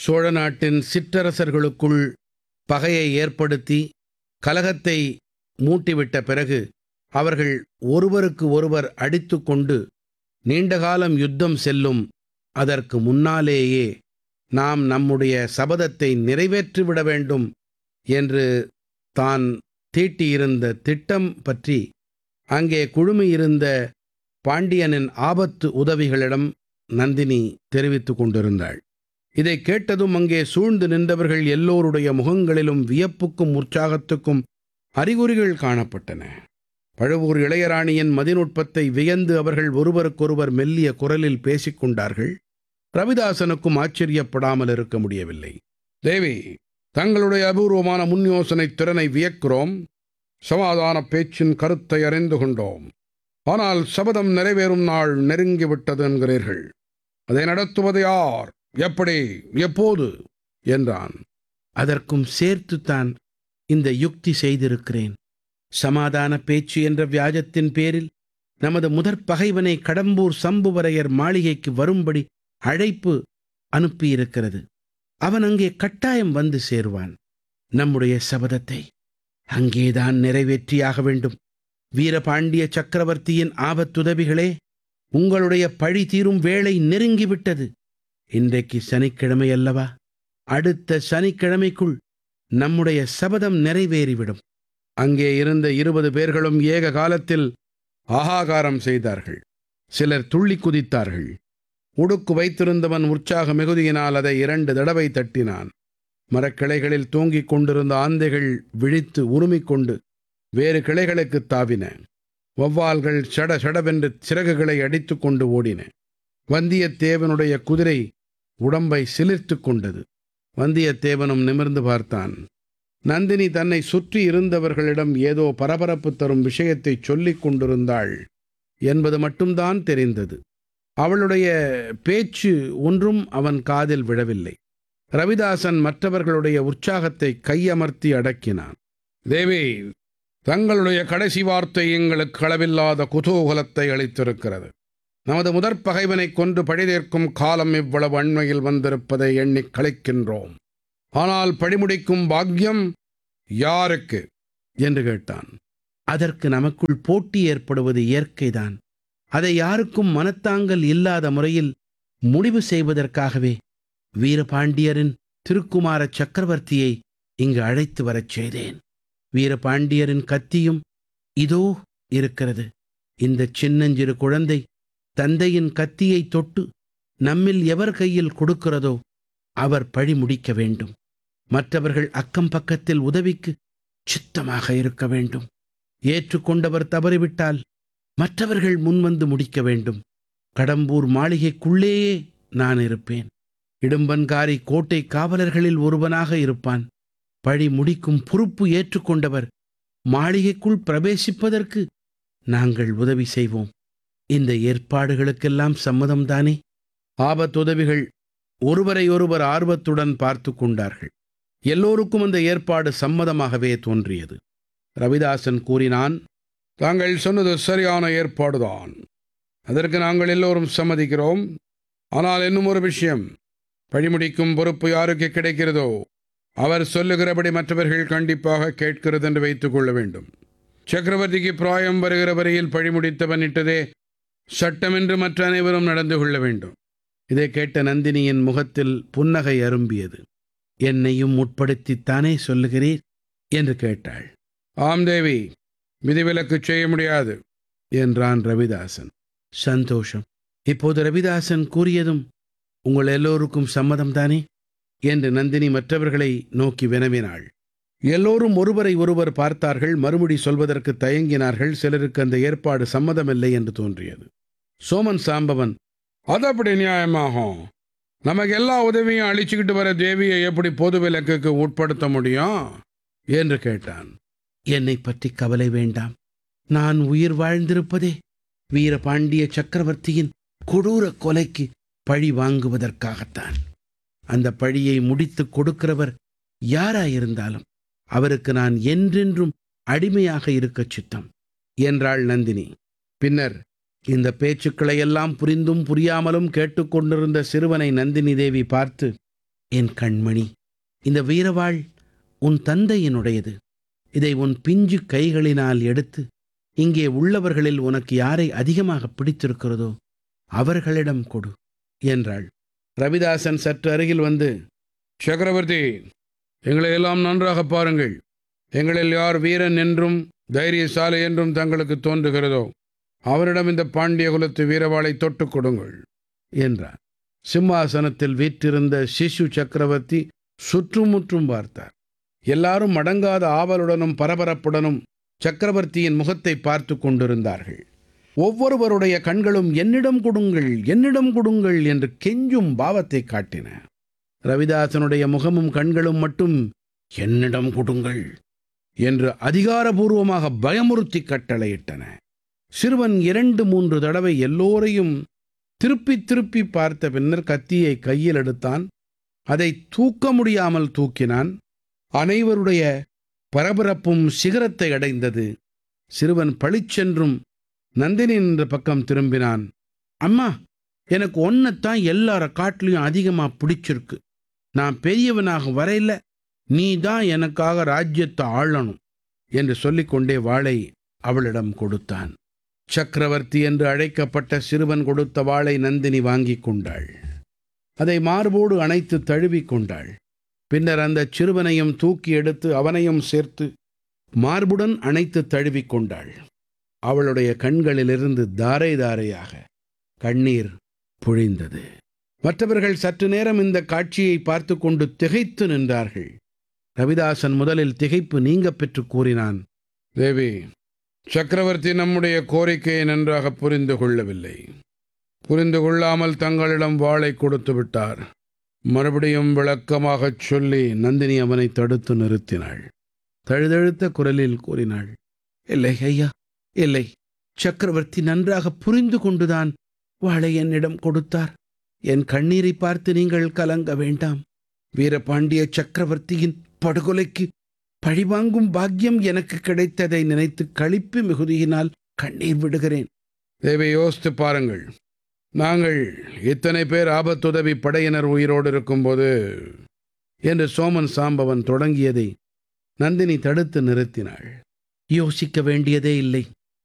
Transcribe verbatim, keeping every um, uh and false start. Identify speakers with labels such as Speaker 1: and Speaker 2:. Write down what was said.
Speaker 1: சோழ நாட்டின் சிற்றரசர்களுக்குள் பகையை ஏற்படுத்தி கலகத்தை மூட்டிவிட்ட பிறகு அவர்கள் ஒருவருக்கு ஒருவர் அடித்து கொண்டு நீண்டகாலம் யுத்தம் செல்லும் அதற்கு முன்னாலேயே நாம் நம்முடைய சபதத்தை நிறைவேற்றிவிட வேண்டும் என்று தான் தீட்டியிருந்த திட்டம் பற்றி அங்கே குழுமியிருந்த பாண்டியனின் ஆபத்து உதவிகளிடம் நந்தினி தெரிவித்துக் கொண்டிருந்தாள். இதை கேட்டதும் அங்கே சூழ்ந்து நின்றவர்கள் எல்லோருடைய முகங்களிலும் வியப்புக்கும் உற்சாகத்துக்கும் அறிகுறிகள் காணப்பட்டன. பழுவூர் இளையராணியின் மதிநுட்பத்தை வியந்து அவர்கள் ஒருவருக்கொருவர் மெல்லிய குரலில் பேசிக் கொண்டார்கள். ரவிதாசனுக்கும் ஆச்சரியப்படாமல் இருக்க முடியவில்லை. தேவி, தங்களுடைய அபூர்வமான முன் யோசனை திறனை வியக்கிறோம். சமாதான பேச்சின் கருத்தை அறிந்து கொண்டோம். ஆனால் சபதம் நிறைவேறும் நாள் நெருங்கிவிட்டது என்கிறீர்கள். அதை நடத்துவது யார், எப்படி, எப்போது என்றான். அதற்கும் சேர்த்துத்தான் இந்த யுக்தி செய்திருக்கிறேன். சமாதான பேச்சு என்ற வியாஜத்தின் பேரில் நமது முதற் பகைவனை கடம்பூர் சம்புவரையர் மாளிகைக்கு வரும்படி அழைப்பு அனுப்பியிருக்கிறது. அவன் அங்கே கட்டாயம் வந்து சேருவான். நம்முடைய சபதத்தை அங்கேதான் நிறைவேற்றியாக வேண்டும். வீரபாண்டிய சக்கரவர்த்தியின் ஆபத்துதவிகளே, உங்களுடைய பழி தீரும் வேளை நெருங்கிவிட்டது. இன்றைக்கு சனிக்கிழமை அல்லவா? அடுத்த சனிக்கிழமைக்குள் நம்முடைய சபதம் நிறைவேறிவிடும். அங்கே இருந்த இருபது பேர்களும் ஏக காலத்தில் ஆகாகாரம் செய்தார்கள். சிலர் துள்ளி குதித்தார்கள். உடுக்கு வைத்திருந்தவன் உற்சாக மிகுதியினால் அதை இரண்டு தடவை தட்டினான். மரக்கிளைகளில் தூங்கிக் கொண்டிருந்த ஆந்தைகள் விழித்து உருமிக்கொண்டு வேறு கிளைகளுக்கு தாவின. வௌவால்கள் சட சடவென்று சிறகுகளை அடித்து கொண்டு ஓடின. வந்தியத்தேவனுடைய குதிரை உடம்பை சிலிர்த்து கொண்டது. வந்தியத்தேவனும் நிமிர்ந்து பார்த்தான். நந்தினி தன்னை சுற்றி இருந்தவர்களிடம் ஏதோ பரபரப்பு தரும் விஷயத்தை சொல்லிக் கொண்டிருந்தாள் என்பது மட்டும்தான் தெரிந்தது. அவளுடைய பேச்சு ஒன்றும் அவன் காதில் விழவில்லை. ரவிதாசன் மற்றவர்களுடைய உற்சாகத்தை கையமர்த்தி அடக்கினான். தேவி, தங்களுடைய கடைசி வார்த்தை எங்களுக்கு அளவில்லாத குதூகலத்தை அளித்திருக்கிறது. நமது முதற் பகைவனை கொன்று பழிதேற்கும் காலம் இவ்வளவு அண்மையில் வந்திருப்பதை எண்ணிக் கழிக்கின்றோம். ஆனால் பழிமுடிக்கும் பாக்கியம் யாருக்கு என்று கேட்டான். அதற்கு நமக்குள் போட்டி ஏற்படுவது இயற்கைதான். அதை யாருக்கும் மனத்தாங்கல் இல்லாத முறையில் முடிவு செய்வதற்காகவே வீரபாண்டியரின் திருக்குமார சக்கரவர்த்தியை இங்கு அழைத்து வரச் செய்தேன். வீரபாண்டியரின் கத்தியும் இதோ இருக்கிறது. இந்த சின்னஞ்சிறு குழந்தை தந்தையின் கத்தியை தொட்டு நம்மில் எவர் கையில் கொடுக்கிறதோ அவர் பழி முடிக்க வேண்டும். மற்றவர்கள் அக்கம் பக்கத்தில் உதவிக்கு சித்தமாக இருக்க வேண்டும். ஏற்றுக்கொண்டவர் தவறிவிட்டால் மற்றவர்கள் முன்வந்து முடிக்க வேண்டும். கடம்பூர் மாளிகைக்குள்ளேயே நான் இருப்பேன். இடும்பன்காரி கோட்டை காவலர்களில் ஒருவனாக இருப்பான். பழி முடிக்கும் பொறுப்பு ஏற்றுக்கொண்டவர் மாளிகைக்குள் பிரவேசிப்பதற்கு நாங்கள் உதவி செய்வோம். இந்த ஏற்பாடுகளுக்கெல்லாம் சம்மதம்தானே? ஆபத்துதவிகள் ஒருவரை ஒருவர் ஆர்வத்துடன் பார்த்து கொண்டார்கள். எல்லோருக்கும் அந்த ஏற்பாடு சம்மதமாகவே தோன்றியது. ரவிதாசன் கூறினான், தாங்கள் சொன்னது சரியான ஏற்பாடுதான். அதற்கு நாங்கள் எல்லோரும் சம்மதிக்கிறோம். ஆனால் இன்னும் ஒரு விஷயம், பழிமுடிக்கும் பொறுப்பு யாருக்கு கிடைக்கிறதோ அவர் சொல்லுகிறபடி மற்றவர்கள் கண்டிப்பாக கேட்கிறது என்று வைத்துக் கொள்ள வேண்டும். சக்கரவர்த்திக்கு பிராயம் வருகிற வரையில் பழிமுடித்தவன் இட்டதே சட்டம் என்று மற்ற அனைவரும் நடந்து கொள்ள வேண்டும். இதை கேட்ட நந்தினியின் முகத்தில் புன்னகை அரும்பியது. என்னையும் உட்படுத்தித்தானே சொல்லுகிறீர் என்று கேட்டாள். ஆம் தேவி, விதிவிலக்கு செய்ய முடியாது என்றான் ரவிதாசன். சந்தோஷம். இப்போது ரவிதாசன் கூறியதும் உங்கள் எல்லோருக்கும் சம்மதம்தானே என்று நந்தினி மற்றவர்களை நோக்கி வினவினாள். எல்லோரும் ஒருவரை ஒருவர் பார்த்தார்கள். மறுமொழி சொல்வதற்கு தயங்கினார்கள். சிலருக்கு அந்த ஏற்பாடு சம்மதமில்லை என்று தோன்றியது. சோமன் சாம்பவன், அது அப்படி நியாயமாகும்? நமக்கு எல்லா உதவியும் அழிச்சுக்கிட்டு வர தேவியை எப்படி பொது விலக்குக்கு உட்படுத்த முடியும் என்று கேட்டான். என்னை பற்றி கவலை வேண்டாம். நான் உயிர் வாழ்ந்திருப்பதே வீரபாண்டிய சக்கரவர்த்தியின் கொடூர கொலைக்கு பழி வாங்குவதற்காகத்தான். அந்த பழியை முடித்துக் கொடுக்கிறவர் யாராயிருந்தாலும் அவருக்கு நான் என்றென்றும் அடிமையாக இருக்கச் சித்தம் என்றாள் நந்தினி. பின்னர் இந்த பேச்சுக்களை எல்லாம் புரிந்தும் புரியாமலும் கேட்டுக்கொண்டிருந்த சிறுவனை நந்தினி தேவி பார்த்து, என் கண்மணி, இந்த வீரவாள் உன் தந்தையினுடையது. இதை உன் பிஞ்சு கைகளினால் எடுத்து இங்கே உள்ளவர்களில் உனக்கு யாரை அதிகமாக பிடித்திருக்கிறதோ அவர்களிடம் கொடு என்றாள். ரவிதாசன் சற்று அருகில் வந்து, சக்கரவர்த்தி, எங்களை எல்லாம் நன்றாக பாருங்கள். எங்களில் யார் வீரன் என்றும் தைரியசாலி என்றும் தங்களுக்கு தோன்றுகிறதோ அவரிடம் இந்த பாண்டிய குலத்து வீரவாளை தொட்டுக் கொடுங்கள் என்றார். சிம்மாசனத்தில் வீற்றிருந்த சிசு சக்கரவர்த்தி சுற்றுமுற்றும் பார்த்தார். எல்லாரும் அடங்காத ஆவலுடனும் பரபரப்புடனும் சக்கரவர்த்தியின் முகத்தை பார்த்து கொண்டிருந்தார்கள். ஒவ்வொருவருடைய கண்களும் என்னிடம் கொடுங்கள், என்னிடம் கொடுங்கள் என்று கெஞ்சும் பாவத்தை காட்டின. ரவிதாசனுடைய முகமும் கண்களும் மட்டும் என்னிடம் கொடுங்கள் என்று அதிகாரபூர்வமாக பயமுறுத்தி கட்டளையிட்டன. சிறுவன் இரண்டு மூன்று தடவை எல்லோரையும் திருப்பி திருப்பி பார்த்த பின்னர் கத்தியை கையில் எடுத்தான். அதை தூக்க முடியாமல் தூக்கினான். அனைவருடைய பரபரப்பும் சிகரத்தை அடைந்தது. சிறுவன் பளிச்சென்றும் நந்தினி என்ற பக்கம் திரும்பினான். அம்மா, எனக்கு ஒன்னைத்தான் எல்லார காட்டிலையும் அதிகமா பிடிச்சிருக்கு. நான் பெரியவனாக வரையில நீ தான் எனக்காக ராஜ்யத்தை ஆளணும் என்று சொல்லிக்கொண்டே வாளை அவளிடம் கொடுத்தான். சக்கரவர்த்தி என்று அழைக்கப்பட்ட சிறுவன் கொடுத்த வாளை நந்தினி வாங்கிக் கொண்டாள். அதை மார்போடு அணைத்து தழுவிக் கொண்டாள். பின்னர் அந்த சிறுவனையும் தூக்கி எடுத்து அவனையும் சேர்த்து மார்புடன் அணைத்து தழுவிக் கொண்டாள். அவளுடைய கண்களிலிருந்து தாரை தாரையாக கண்ணீர் பொழிந்தது. மற்றவர்கள் சற்று நேரம் இந்த காட்சியை பார்த்து கொண்டு திகைத்து நின்றார்கள். ரவிதாசன் முதலில் திகைப்பு நீங்க பெற்று கூறினான், தேவி, சக்கரவர்த்தி நம்முடைய கோரிக்கையை நன்றாக புரிந்து கொள்ளவில்லை. புரிந்து கொள்ளாமல் தங்களிடம் வாளை கொடுத்து விட்டார். மறுபடியும் விளக்கமாகச் சொல்லி நந்தினி அவனை தடுத்து நிறுத்தினாள். தழுதழுத்த குரலில் கூறினாள், இல்லை ஐயா, இல்லை. சக்கரவர்த்தி நன்றாக புரிந்து கொண்டுதான் வாளை என்னிடம் கொடுத்தார். என் கண்ணீரை பார்த்து நீங்கள் கலங்க வேண்டாம். வீரபாண்டிய சக்கரவர்த்தியின் படுகொலைக்கு பழிவாங்கும் பாக்கியம் எனக்கு கிடைத்ததை நினைத்து களிப்பு மிகுதியினால் கண்ணீர் விடுகிறேன். தேவி, யோசித்து பாருங்கள். நாங்கள் இத்தனை பேர் ஆபத்துதவி படையினர் உயிரோடு இருக்கும்போது என்று சோமன் சாம்பவன் தொடங்கியதை நந்தினி தடுத்து நிறுத்தினாள். யோசிக்க வேண்டியதே இல்லை.